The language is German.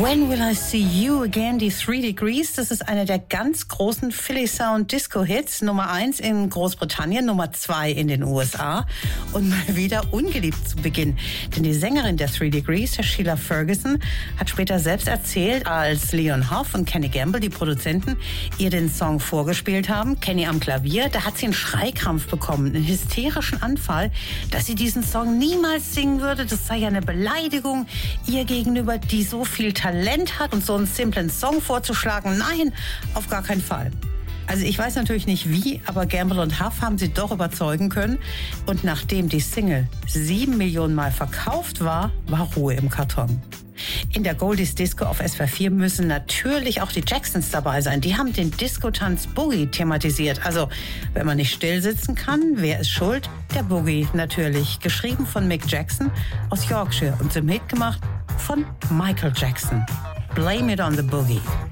When Will I See You Again, die 3 Degrees, das ist einer der ganz großen Philly Sound Disco Hits, Nummer 1 in Großbritannien, Nummer 2 in den USA und mal wieder ungeliebt zu Beginn. Denn die Sängerin der 3 Degrees, Sheila Ferguson, hat später selbst erzählt, als Leon Huff und Kenny Gamble, die Produzenten, ihr den Song vorgespielt haben, Kenny am Klavier, da hat sie einen Schreikrampf bekommen, einen hysterischen Anfall, dass sie diesen Song niemals singen würde, das sei ja eine Beleidigung ihr gegenüber, die so viel Talent hat und so einen simplen Song vorzuschlagen. Nein, auf gar keinen Fall. Also ich weiß natürlich nicht wie, aber Gamble und Huff haben sie doch überzeugen können. Und nachdem die Single 7 Millionen Mal verkauft war, war Ruhe im Karton. In der Goldies Disco auf SWR 4 müssen natürlich auch die Jacksons dabei sein. Die haben den Disco-Tanz Boogie thematisiert. Also, wenn man nicht still sitzen kann, wer ist schuld? Der Boogie natürlich. Geschrieben von Mick Jackson aus Yorkshire und zum Hit gemacht von Michael Jackson. Blame it on the Boogie.